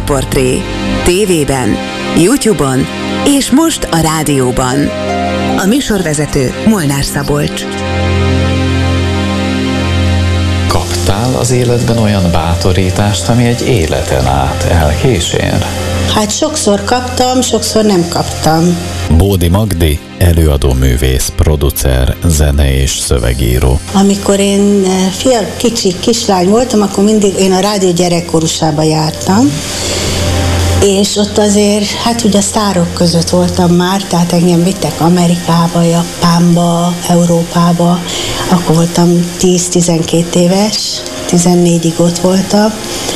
Sztárportré. TV-ben, YouTube-on és most a rádióban. A műsorvezető Molnár Szabolcs. Kaptál az életben olyan bátorítást, ami egy életen át elkísér? Hát sokszor kaptam, sokszor nem kaptam. Bódi Magdi, előadóművész, producer, zene és szövegíró. Amikor én kicsi kislány voltam, akkor mindig én a rádió gyerekkorusába jártam, és ott azért, hát ugye a sztárok között voltam már, tehát engem vittek Amerikába, Japánba, Európába, akkor voltam 10-12 éves, 14-ig ott voltam,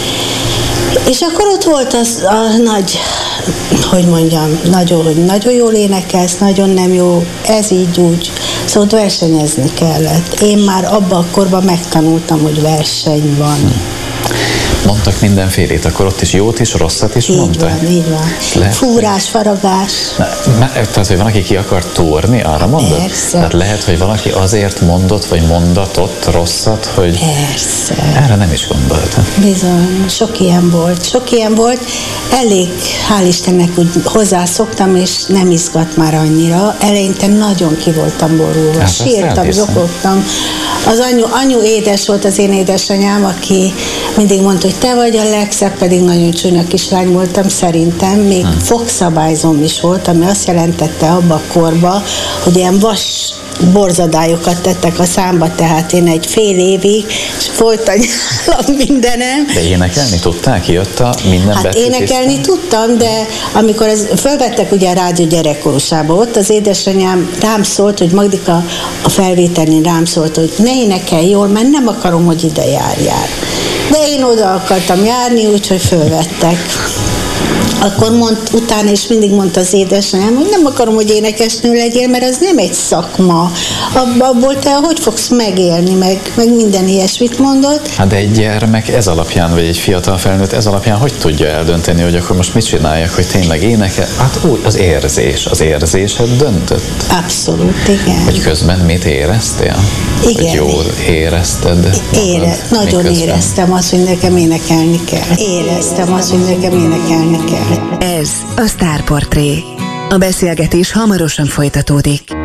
és akkor ott volt az a nagy, hogy mondjam, nagyon jól énekelsz, nagyon nem jó, ez így úgy, szóval versenyezni kellett. Én már abban a korban megtanultam, hogy verseny van. Mondtak mindenfélét, akkor ott is jót is, rosszat is mondtak? Így van. Fúrás, faragás. Tehát, hogy van, aki ki akar túrni, arra mondod? Persze. Tehát lehet, hogy valaki azért mondott, vagy mondatott rosszat, hogy... Persze. Erre nem is gondoltam. Bizony, sok ilyen volt. Elég, hál' Istennek úgy hozzászoktam, és nem izgat már annyira. Eleinte nagyon ki voltam borulva. Hát, sírtam, zokogtam. Az anyu édes volt, az én édesanyám, aki mindig mondta, hogy te vagy a legszebb, pedig nagyon csúnya kislány voltam szerintem, még fogszabályzom is volt, ami azt jelentette abba a korba, hogy ilyen vas borzadályokat tettek a számba, tehát én egy fél évig, és folyton nyálam mindenem. De énekelni tudtál? Kijött a minden Hát énekelni tudtam, de amikor fölvettek ugye a rádió gyerekkorusába, ott az édesanyám rám szólt, hogy Magdika a felvételén rám szólt, hogy ne énekelj jól, mert nem akarom, hogy ide járjál. De én oda akartam járni, úgyhogy fölvettek. Akkor utána is mindig mondta az édesanyám, hogy nem akarom, hogy énekesnő legyél, mert az nem egy szakma. Abból te hogy fogsz megélni, meg minden ilyesmit mondott. Hát de egy gyermek ez alapján, vagy egy fiatal felnőtt ez alapján hogy tudja eldönteni, hogy akkor most mit csináljak, hogy tényleg énekel? Hát úgy, az érzésed döntött. Abszolút, igen. Hogy közben mit éreztél? Igen. Hogy jól érezted? Nagyon éreztem azt, hogy nekem énekelni kell. Éreztem azt, hogy nekem énekelni kell. Ez a Sztárportré. A beszélgetés hamarosan folytatódik.